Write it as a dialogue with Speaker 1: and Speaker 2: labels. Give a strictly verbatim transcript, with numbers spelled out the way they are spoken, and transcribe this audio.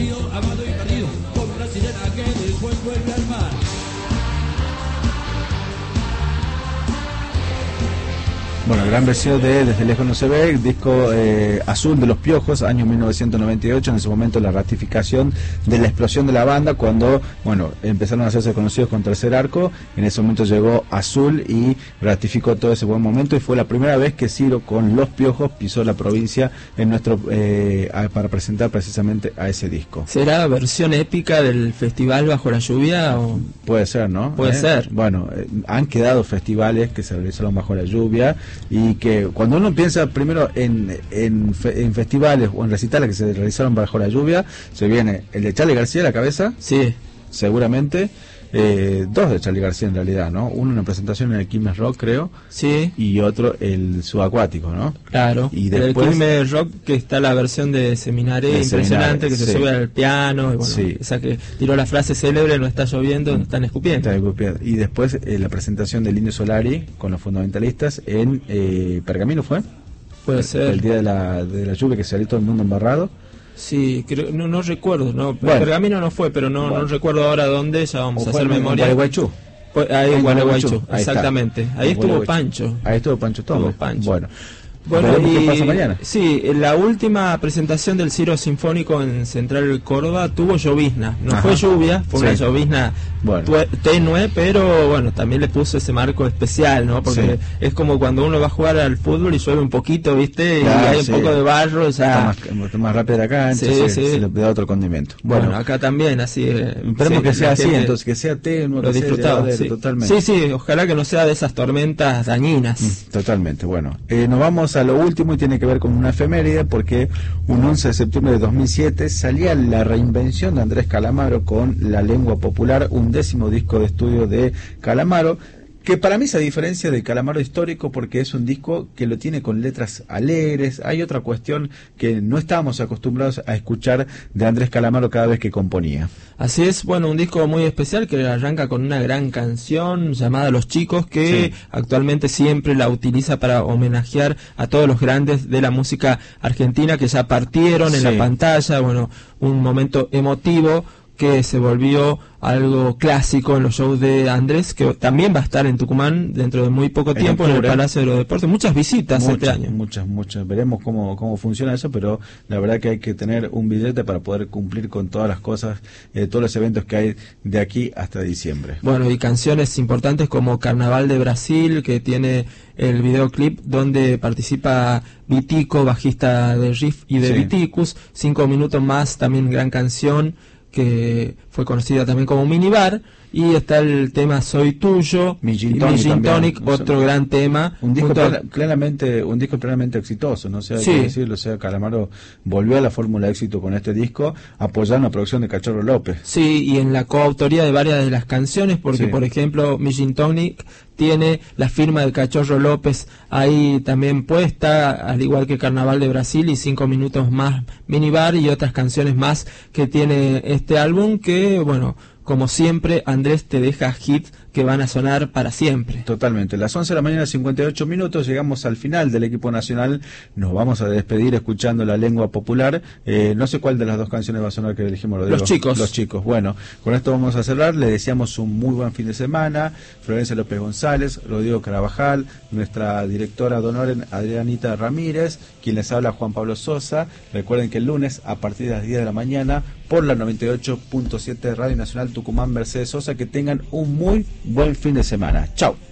Speaker 1: vacío, amado y perdido, como una sirena que después vuelve al mar.
Speaker 2: Bueno, gran versión de Desde lejos no se ve, disco eh, Azul de los Piojos, año mil novecientos noventa y ocho, en ese momento la ratificación de la explosión de la banda, cuando, bueno, empezaron a hacerse conocidos con Tercer Arco, en ese momento llegó Azul y ratificó todo ese buen momento, y fue la primera vez que Ciro con Los Piojos pisó la provincia en nuestro eh, a, para presentar precisamente a ese disco.
Speaker 3: ¿Será versión épica del festival Bajo la Lluvia? O...
Speaker 2: Puede ser, ¿no?
Speaker 3: Puede
Speaker 2: ¿Eh?
Speaker 3: ser.
Speaker 2: Bueno, eh, han quedado festivales que se realizaron bajo la lluvia, y que cuando uno piensa primero en, en, fe, en festivales o en recitales que se realizaron bajo la lluvia, se viene el de Charly García a la cabeza,
Speaker 3: sí,
Speaker 2: seguramente, eh, dos de Charly García en realidad, ¿no? Uno una presentación en el Quilmes Rock, creo,
Speaker 3: sí,
Speaker 2: y otro el subacuático, ¿no?
Speaker 3: Claro,
Speaker 2: y después
Speaker 3: el Quilmes Rock, que está la versión de Seminaré,
Speaker 2: de
Speaker 3: impresionante,
Speaker 2: Seminare,
Speaker 3: que
Speaker 2: sí.
Speaker 3: se sube al piano, y bueno,
Speaker 2: sí.
Speaker 3: esa que tiró la frase célebre, no está lloviendo, no están escupiendo.
Speaker 2: Está escupiendo. Y después eh, la presentación del Indio Solari con los fundamentalistas en eh, Pergamino, ¿fue?
Speaker 3: Puede
Speaker 2: el,
Speaker 3: ser.
Speaker 2: El día de la, de la lluvia, que salió todo el mundo embarrado.
Speaker 3: Sí, creo, no, no recuerdo, no,
Speaker 2: Bueno.
Speaker 3: Pergamino no fue, pero no,
Speaker 2: Bueno.
Speaker 3: no recuerdo ahora dónde, ya vamos
Speaker 2: O
Speaker 3: a
Speaker 2: fue
Speaker 3: hacer
Speaker 2: en
Speaker 3: memoria.
Speaker 2: Gualeguaychú.
Speaker 3: Pues, ahí en Gualeguaychú,
Speaker 2: Ahí
Speaker 3: exactamente.
Speaker 2: está.
Speaker 3: Ahí
Speaker 2: En
Speaker 3: estuvo
Speaker 2: Gualeguaychú.
Speaker 3: Pancho.
Speaker 2: Ahí estuvo Pancho Torres.
Speaker 3: Estuvo Pancho.
Speaker 2: Bueno,
Speaker 3: Bueno,
Speaker 2: veremos
Speaker 3: y
Speaker 2: qué pasa mañana.
Speaker 3: sí, la última presentación del Ciro Sinfónico en Central Córdoba tuvo llovizna. No
Speaker 2: Ajá.
Speaker 3: fue lluvia, fue
Speaker 2: Sí.
Speaker 3: una llovizna
Speaker 2: Bueno.
Speaker 3: tue- tenue, pero bueno, también le puso ese marco especial, ¿no? Porque
Speaker 2: Sí.
Speaker 3: es como cuando uno va a jugar al fútbol y llueve un poquito, ¿viste?
Speaker 2: Claro,
Speaker 3: y hay un
Speaker 2: sí.
Speaker 3: poco de barro, o sea...
Speaker 2: Está más, más rápido de acá,
Speaker 3: Sí,
Speaker 2: entonces
Speaker 3: sí.
Speaker 2: se le da otro condimento.
Speaker 3: Bueno,
Speaker 2: Bueno,
Speaker 3: acá también, así... eh,
Speaker 2: esperemos
Speaker 3: sí,
Speaker 2: que sea
Speaker 3: la
Speaker 2: así,
Speaker 3: gente
Speaker 2: entonces, que sea tenue,
Speaker 3: lo
Speaker 2: que sea
Speaker 3: disfrutaba,
Speaker 2: llevadero,
Speaker 3: sí.
Speaker 2: totalmente.
Speaker 3: Sí, sí, ojalá que no sea de esas tormentas dañinas.
Speaker 2: Mm, Totalmente, bueno. Eh, nos vamos a lo último y tiene que ver con una efeméride, porque un once de septiembre de dos mil siete salía la reinvención de Andrés Calamaro con La Lengua Popular, un décimo disco de estudio de Calamaro, que para mí es a diferencia del Calamaro histórico, porque es un disco que lo tiene con letras alegres. Hay otra cuestión que no estábamos acostumbrados a escuchar de Andrés Calamaro cada vez que componía.
Speaker 3: Así es, bueno, un disco muy especial que arranca con una gran canción llamada Los Chicos, que
Speaker 2: Sí.
Speaker 3: actualmente siempre la utiliza para homenajear a todos los grandes de la música argentina que ya partieron en
Speaker 2: Sí.
Speaker 3: la pantalla. Bueno, un momento emotivo que se volvió algo clásico en los shows de Andrés, que también va a estar en Tucumán dentro de muy poco
Speaker 2: En
Speaker 3: tiempo en el
Speaker 2: octubre.
Speaker 3: Palacio de los Deportes. Muchas visitas este
Speaker 2: Muchas,
Speaker 3: año.
Speaker 2: muchas, muchas. Veremos cómo, cómo funciona eso, pero la verdad que hay que tener un billete para poder cumplir con todas las cosas, eh, todos los eventos que hay de aquí hasta diciembre.
Speaker 3: Bueno, y canciones importantes como Carnaval de Brasil, que tiene el videoclip donde participa Vitico, bajista de Riff y de
Speaker 2: Sí.
Speaker 3: Viticus. Cinco minutos más, también gran canción que fue conocida también como Minibar. Y está el tema Soy Tuyo,
Speaker 2: Mi Gin
Speaker 3: y
Speaker 2: Tonic
Speaker 3: Mi Gin
Speaker 2: también.
Speaker 3: Tonic, otro gran tema.
Speaker 2: Un disco
Speaker 3: junto a-
Speaker 2: plena- plenamente, un disco plenamente exitoso, no sé, hay
Speaker 3: Sí.
Speaker 2: que decirlo. O sea, Calamaro volvió a la fórmula de éxito con este disco, apoyando la producción de Cachorro López.
Speaker 3: Sí, y en la coautoría de varias de las canciones, porque
Speaker 2: Sí.
Speaker 3: por ejemplo Mi Gin Tonic tiene la firma del Cachorro López ahí también puesta, al igual que Carnaval de Brasil y Cinco Minutos Más Minibar y otras canciones más que tiene este álbum que, bueno, como siempre, Andrés te deja hits que van a sonar para siempre.
Speaker 2: Totalmente. Las once de la mañana, cincuenta y ocho minutos, llegamos al final del equipo nacional. Nos vamos a despedir escuchando La Lengua Popular. Eh, no sé cuál de las dos canciones va a sonar que elegimos, Rodrigo.
Speaker 3: Los Chicos.
Speaker 2: Los Chicos. Bueno, con esto vamos a cerrar. Le deseamos un muy buen fin de semana. Florencia López González, Rodrigo Carabajal, nuestra directora de honor Adrianita Ramírez, quien les habla Juan Pablo Sosa. Recuerden que el lunes a partir de las diez de la mañana por la noventa y ocho punto siete Radio Nacional Tucumán Mercedes Sosa, que tengan un muy buen fin de semana. Chau.